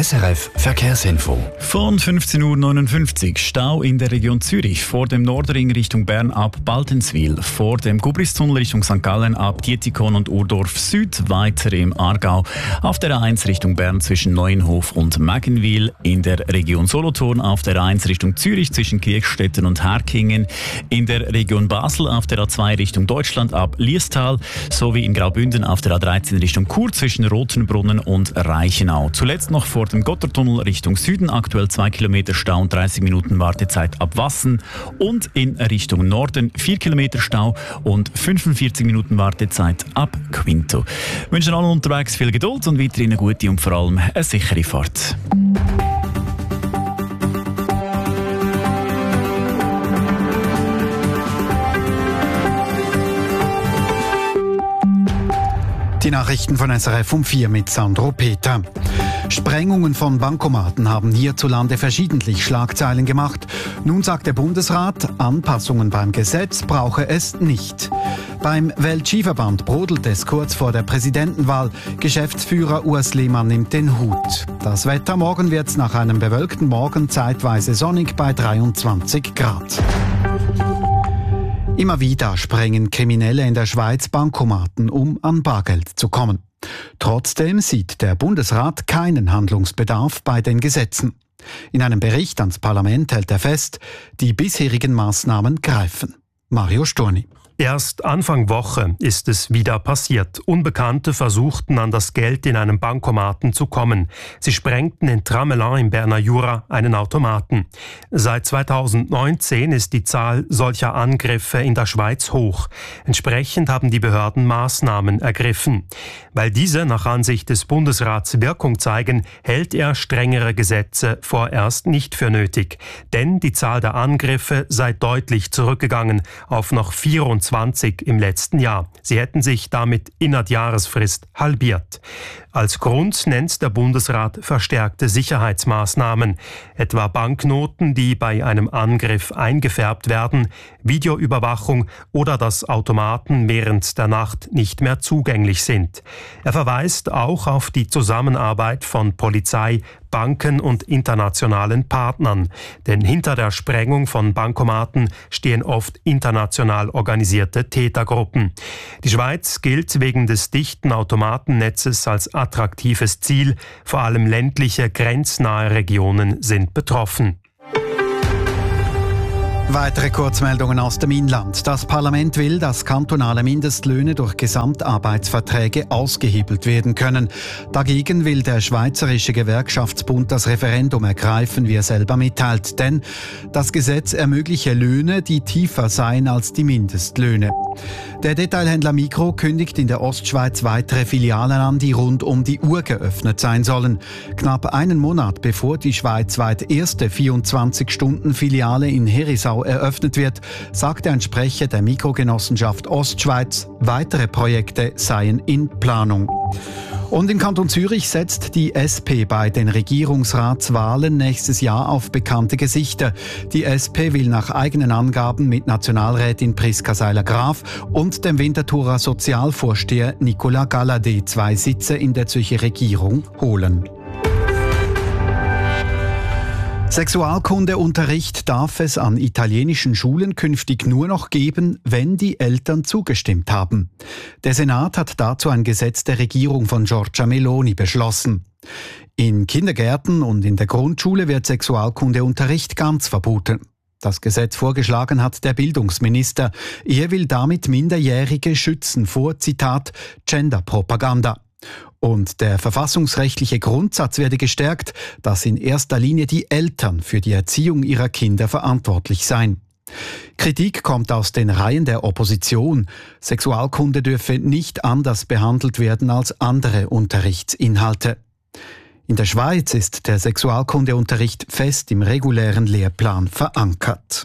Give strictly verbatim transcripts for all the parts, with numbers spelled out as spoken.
S R F Verkehrsinfo. Von fünfzehn Uhr neunundfünfzig Stau in der Region Zürich, vor dem Nordring Richtung Bern ab Baltenswil, vor dem Gubristunnel Richtung Sankt Gallen ab Dietikon und Urdorf Süd, weiter im Aargau, auf der A eins Richtung Bern zwischen Neuenhof und Mägenwil, in der Region Solothurn auf der A eins Richtung Zürich zwischen Kirchstetten und Herkingen, in der Region Basel auf der A zwei Richtung Deutschland ab Liestal, sowie in Graubünden auf der A dreizehn Richtung Chur zwischen Rotenbrunnen und Reichenau. Zuletzt noch vor dem Gotthardtunnel Richtung Süden, aktuell zwei Kilometer Stau und dreißig Minuten Wartezeit ab Wassen, und in Richtung Norden vier Kilometer Stau und fünfundvierzig Minuten Wartezeit ab Quinto. Wir wünschen allen unterwegs viel Geduld und weiterhin eine gute und vor allem eine sichere Fahrt. Die Nachrichten von S R F um vier mit Sandro Peter. Sprengungen von Bankomaten haben hierzulande verschiedentlich Schlagzeilen gemacht. Nun sagt der Bundesrat, Anpassungen beim Gesetz brauche es nicht. Beim Weltskiverband brodelt es kurz vor der Präsidentenwahl. Geschäftsführer Urs Lehmann nimmt den Hut. Das Wetter: morgen wird es nach einem bewölkten Morgen zeitweise sonnig bei dreiundzwanzig Grad. Immer wieder sprengen Kriminelle in der Schweiz Bankomaten, um an Bargeld zu kommen. Trotzdem sieht der Bundesrat keinen Handlungsbedarf bei den Gesetzen. In einem Bericht ans Parlament hält er fest, die bisherigen Maßnahmen greifen. Mario Storni. Erst Anfang Woche ist es wieder passiert. Unbekannte versuchten, an das Geld in einem Bankomaten zu kommen. Sie sprengten in Tramelan im Berner Jura einen Automaten. Seit zweitausendneunzehn ist die Zahl solcher Angriffe in der Schweiz hoch. Entsprechend haben die Behörden Maßnahmen ergriffen. Weil diese nach Ansicht des Bundesrats Wirkung zeigen, hält er strengere Gesetze vorerst nicht für nötig. Denn die Zahl der Angriffe sei deutlich zurückgegangen auf noch vierundzwanzig im letzten Jahr. Sie hätten sich damit innerhalb Jahresfrist halbiert. Als Grund nennt der Bundesrat verstärkte Sicherheitsmaßnahmen, etwa Banknoten, die bei einem Angriff eingefärbt werden, Videoüberwachung oder dass Automaten während der Nacht nicht mehr zugänglich sind. Er verweist auch auf die Zusammenarbeit von Polizei, Banken und internationalen Partnern. Denn hinter der Sprengung von Bankomaten stehen oft international organisierte Tätergruppen. Die Schweiz gilt wegen des dichten Automatennetzes als attraktives Ziel. Vor allem ländliche, grenznahe Regionen sind betroffen. Weitere Kurzmeldungen aus dem Inland. Das Parlament will, dass kantonale Mindestlöhne durch Gesamtarbeitsverträge ausgehebelt werden können. Dagegen will der Schweizerische Gewerkschaftsbund das Referendum ergreifen, wie er selber mitteilt. Denn das Gesetz ermögliche Löhne, die tiefer seien als die Mindestlöhne. Der Detailhändler Migros kündigt in der Ostschweiz weitere Filialen an, die rund um die Uhr geöffnet sein sollen. Knapp einen Monat bevor die schweizweit erste vierundzwanzig-Stunden-Filiale in Herisau eröffnet wird, sagte ein Sprecher der Mikrogenossenschaft Ostschweiz, weitere Projekte seien in Planung. Und im Kanton Zürich setzt die S P bei den Regierungsratswahlen nächstes Jahr auf bekannte Gesichter. Die S P will nach eigenen Angaben mit Nationalrätin Priska Seiler-Graf und dem Winterthurer Sozialvorsteher Nicolas Galladay zwei Sitze in der Zürcher Regierung holen. Sexualkundeunterricht darf es an italienischen Schulen künftig nur noch geben, wenn die Eltern zugestimmt haben. Der Senat hat dazu ein Gesetz der Regierung von Giorgia Meloni beschlossen. In Kindergärten und in der Grundschule wird Sexualkundeunterricht ganz verboten. Das Gesetz vorgeschlagen hat der Bildungsminister. Er will damit Minderjährige schützen vor, Zitat, Genderpropaganda. Und der verfassungsrechtliche Grundsatz werde gestärkt, dass in erster Linie die Eltern für die Erziehung ihrer Kinder verantwortlich seien. Kritik kommt aus den Reihen der Opposition. Sexualkunde dürfe nicht anders behandelt werden als andere Unterrichtsinhalte. In der Schweiz ist der Sexualkundeunterricht fest im regulären Lehrplan verankert.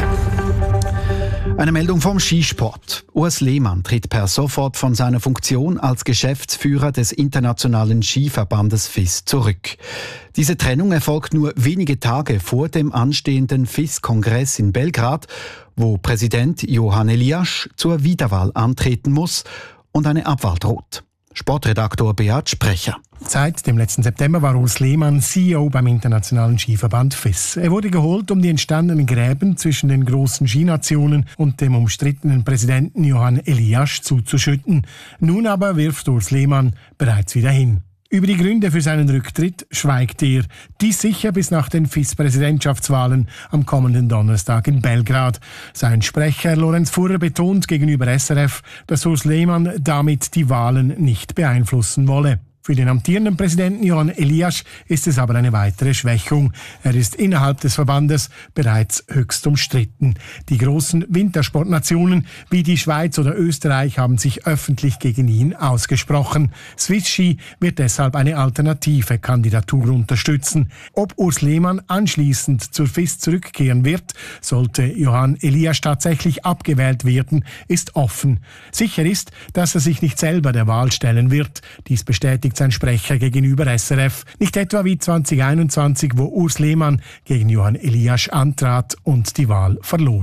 Eine Meldung vom Skisport. Urs Lehmann tritt per sofort von seiner Funktion als Geschäftsführer des Internationalen Skiverbandes F I S zurück. Diese Trennung erfolgt nur wenige Tage vor dem anstehenden F I S-Kongress in Belgrad, wo Präsident Johann Eliasch zur Wiederwahl antreten muss und eine Abwahl droht. Sportredaktor Beat Sprecher. Seit dem letzten September war Urs Lehmann C E O beim internationalen Skiverband F I S. Er wurde geholt, um die entstandenen Gräben zwischen den großen Skinationen und dem umstrittenen Präsidenten Johan Eliasch zuzuschütten. Nun aber wirft Urs Lehmann bereits wieder hin. Über die Gründe für seinen Rücktritt schweigt er. Dies sicher bis nach den F I S-Präsidentschaftswahlen am kommenden Donnerstag in Belgrad. Sein Sprecher Lorenz Furrer betont gegenüber S R F, dass Urs Lehmann damit die Wahlen nicht beeinflussen wolle. Für den amtierenden Präsidenten Johan Eliasch ist es aber eine weitere Schwächung. Er ist innerhalb des Verbandes bereits höchst umstritten. Die großen Wintersportnationen wie die Schweiz oder Österreich haben sich öffentlich gegen ihn ausgesprochen. Swiss Ski wird deshalb eine alternative Kandidatur unterstützen. Ob Urs Lehmann anschließend zur F I S zurückkehren wird, sollte Johan Eliasch tatsächlich abgewählt werden, ist offen. Sicher ist, dass er sich nicht selber der Wahl stellen wird. Dies bestätigt sein Sprecher gegenüber S R F. Nicht etwa wie zwanzig einundzwanzig, wo Urs Lehmann gegen Johan Eliasch antrat und die Wahl verlor.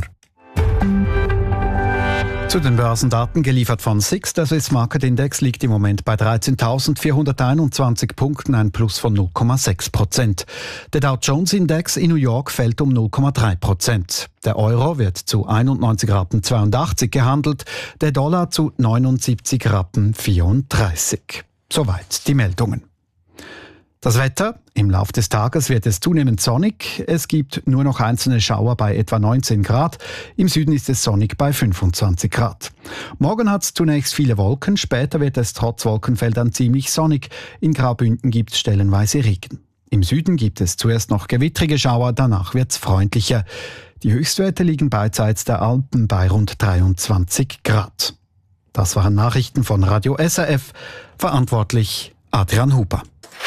Zu den Börsendaten geliefert von S I X. Der Swiss Market Index liegt im Moment bei dreizehntausendvierhunderteinundzwanzig Punkten, ein Plus von null Komma sechs Prozent. Der Dow Jones Index in New York fällt um null Komma drei Prozent. Der Euro wird zu einundneunzig Rappen zweiundachtzig gehandelt, der Dollar zu neunundsiebzig Rappen vierunddreißig. Soweit die Meldungen. Das Wetter. Im Laufe des Tages wird es zunehmend sonnig. Es gibt nur noch einzelne Schauer bei etwa neunzehn Grad. Im Süden ist es sonnig bei fünfundzwanzig Grad. Morgen hat es zunächst viele Wolken. Später wird es trotz Wolkenfeldern ziemlich sonnig. In Graubünden gibt es stellenweise Regen. Im Süden gibt es zuerst noch gewittrige Schauer, danach wird es freundlicher. Die Höchstwerte liegen beidseits der Alpen bei rund dreiundzwanzig Grad. Das waren Nachrichten von Radio S R F. Verantwortlich Adrian Huber.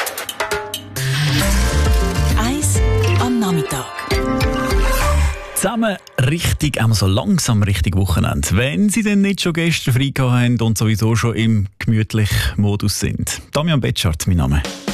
Eis am Nachmittag. Zusammen richtig, auch so langsam richtig Wochenende. Wenn Sie denn nicht schon gestern frei haben und sowieso schon im gemütlichen Modus sind. Damian Betschart, mein Name.